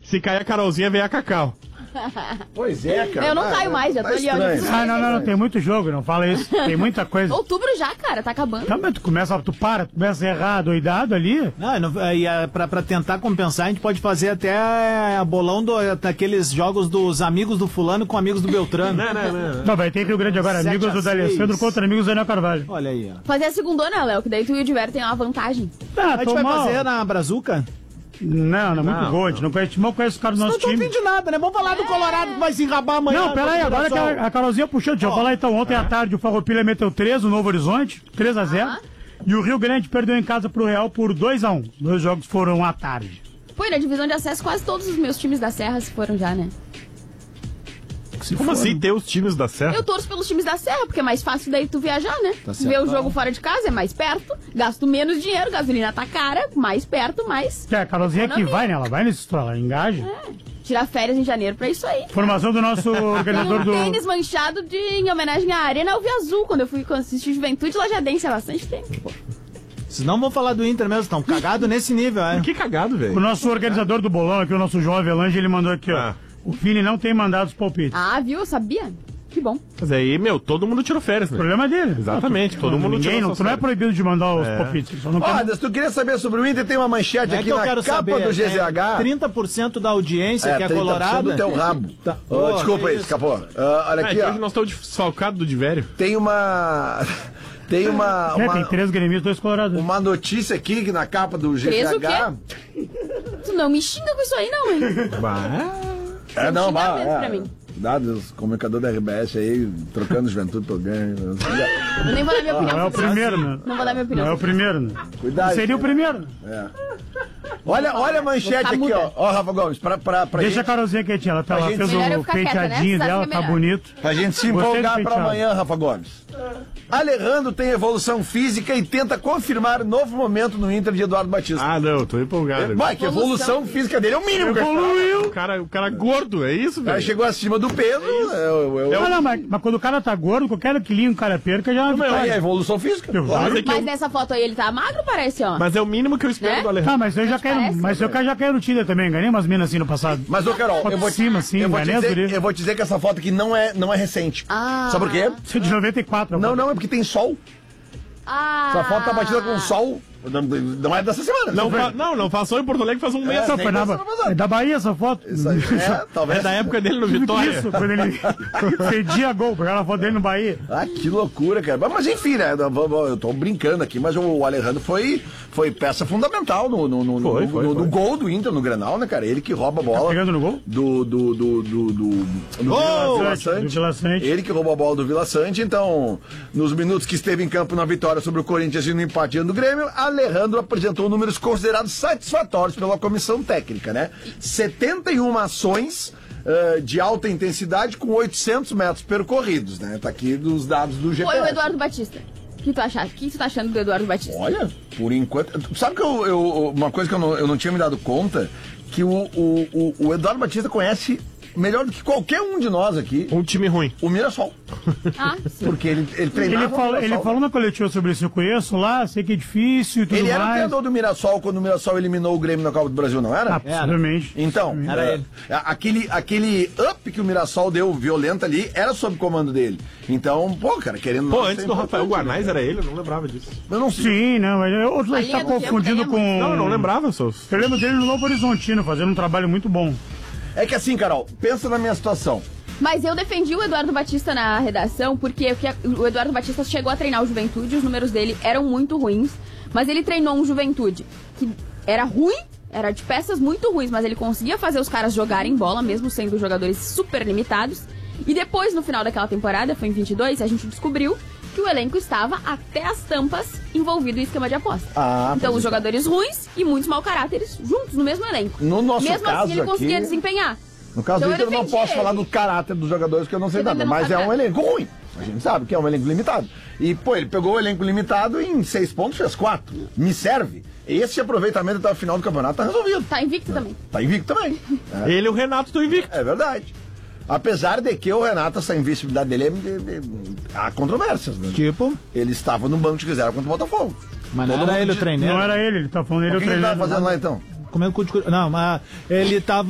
Se cair a Carolzinha, vem a Cacau. Pois é, cara. Eu não caio mais, já tô ali, olha. Não, tem muito jogo, não fala isso. Tem muita coisa. Outubro já, cara, tá acabando. Tá, mas tu começa a errar doidado ali. Pra tentar compensar, a gente pode fazer até a bolão daqueles jogos dos amigos do fulano com amigos do Beltrano. Não, vai ter Rio Grande agora, amigos do D'Alessandro contra amigos do Ana Carvalho. Olha aí, ó. Fazer a segundona, Léo, que daí tu e o Diver tem uma vantagem. A gente vai fazer na Brazuca? Não, é muito gol, a gente não conhece os caras do nosso time. Não tô ouvindo nada, né? Vamos falar do Colorado que vai se enrabar amanhã. Não, peraí, agora que a Carolzinha puxou, deixa eu falar então, ontem à tarde o Farroupilha meteu 3 no Novo Horizonte, 3-0, e o Rio Grande perdeu em casa pro Real por 2-1, 2 jogos foram à tarde. Pô, na divisão de acesso quase todos os meus times da Serra se foram já, né? Como assim ter os times da Serra? Eu torço pelos times da Serra, porque é mais fácil daí tu viajar, né? Tá certo. Ver o jogo fora de casa é mais perto, gasto menos dinheiro, gasolina tá cara, mais perto, mais... A Carolzinha que vai, né? Ela vai nesse troço, ela engaja. Tirar férias em janeiro pra isso aí. Formação do nosso organizador do... Tênis manchado em homenagem à Arena Alviazul, quando eu fui assistir Juventude Lajadense há bastante tempo. Vocês não vão falar do Inter mesmo, estão cagados nesse nível, é? Que cagado, velho. O nosso organizador do bolão aqui, o nosso João Avelange, ele mandou aqui, ó. O Vini não tem mandado os palpites. Ah, viu? Eu sabia. Que bom. Mas aí, todo mundo tirou férias, O né? problema é dele. Exatamente, todo mundo tirou Tu não é proibido de mandar os palpites. Só não Anderson, tu queria saber sobre o Inter? Tem uma manchete aqui na capa do GZH. 30% da audiência que é colorada. do teu rabo. Tá. Desculpa aí, escapou. Olha aqui, hoje nós estamos desfalcados do Divério. Tem uma... Tem tem 3 gremistas, 2 colorados. Uma notícia aqui que na capa do GZH. 3 o quê? Tu não me xinga com isso aí, não, hein? Não, pra mim. Dados, comunicador da RBS aí, trocando juventude pelo ganho. Eu nem vou dar minha opinião. Não é o primeiro, né? Não vou dar minha opinião. Não é o primeiro, né? Cuidado. Seria o primeiro. Olha a manchete aqui, ó. Ó, Rafa Gomes, pra Deixa gente, a Carolzinha quietinha, ela fez Melhor eu o ficar quieta, penteadinho né? dela, Sabe que é tá melhor. bonito. pra gente se Gostei do empolgar pra penteado. amanhã, Rafa Gomes. Alejandro tem evolução física e tenta confirmar novo momento no Inter de Eduardo Batista. Ah, não, tô empolgado. Vai, que a evolução física dele é o mínimo. Evoluiu. O cara gordo, é isso, O cara velho? chegou acima do peso. Não, mas quando o cara tá gordo, qualquer quilinho que o cara perca já... Aí é evolução física. Mas nessa foto aí ele tá magro, parece, ó. Mas é o mínimo que eu espero Né? do Alejandro. Tá, mas eu já caí no Tinder também, ganhei umas minas assim no passado. Mas, ô Carol, eu vou te dizer que essa foto aqui não é recente. Sabe por quê? Isso é de 94. Não, é porque tem sol. Essa foto tá batida com sol. Não é dessa semana. Não passou em Porto Alegre faz um mês. Não, foi é da Bahia essa foto. Isso aí, talvez. É da época dele no Vitória. Isso, quando ele fedia gol, pegaram a foto dele no Bahia. Ah, que loucura, cara. Mas enfim, né? Eu tô brincando aqui, mas o Alejandro foi peça fundamental no gol do Inter, no Grenal, né, cara? Ele que rouba a bola. Tá pegando no gol? Do Vila Sante. Ele que roubou a bola do Vila Sante. Então, nos minutos que esteve em campo na vitória sobre o Corinthians e no empate do Grêmio, Alejandro apresentou números considerados satisfatórios pela comissão técnica, né? 71 ações de alta intensidade com 800 metros percorridos, né? Tá aqui dos dados do GPS. Foi o Eduardo Batista. O que tu tá achando do Eduardo Batista? Olha, por enquanto... Sabe que uma coisa que eu não tinha me dado conta, que o Eduardo Batista conhece melhor do que qualquer um de nós aqui. Um time ruim. O Mirassol. Sim. Porque ele treinava ele falou na coletiva sobre isso, eu conheço lá, sei que é difícil e tudo mais. Ele era o treinador do Mirassol quando o Mirassol eliminou o Grêmio na Copa do Brasil, não era? Possivelmente. Então, Era ele. Aquele up que o Mirassol deu violento ali era sob comando dele. Então, cara, querendo... Antes do Rafael Guarnaz era ele, eu não lembrava disso. Eu não sei. Sim, não, mas outro A está linha do tempo confundindo ganha com... Não, eu não lembrava, seus. Eu lembro dele no Novo Horizontino, fazendo um trabalho muito bom. É que assim, Carol, pensa na minha situação. Mas eu defendi o Eduardo Batista na redação, porque o Eduardo Batista chegou a treinar o Juventude, os números dele eram muito ruins, mas ele treinou um Juventude que era ruim, era de peças muito ruins, mas ele conseguia fazer os caras jogarem bola, mesmo sendo jogadores super limitados. E depois, no final daquela temporada, foi em 22, a gente descobriu que o elenco estava até as tampas envolvido em esquema de aposta. Então, os jogadores ruins e muitos mau caráteres juntos no mesmo elenco. No nosso mesmo caso assim, ele conseguia aqui, desempenhar. No caso Então, do Inter, eu não defendi posso falar ele. do caráter dos jogadores, que eu não sei Você nada, ainda não mas sabe é um nada. elenco ruim. A gente sabe que é um elenco limitado. E, ele pegou o elenco limitado e em 6 pontos fez 4. Me serve. Esse aproveitamento até o final do campeonato tá resolvido. Tá invicto também. Tá invicto também. Ele e o Renato estão invictos. É verdade. Apesar de que o Renato, essa invencibilidade dele, há controvérsias, né? Tipo, Ele estava no banco de reserva contra o Botafogo. mas não era ele o Não treinador. era ele tá falando ele O o que ele treinador. estava fazendo lá então? Comendo cu de... Não, mas ele tava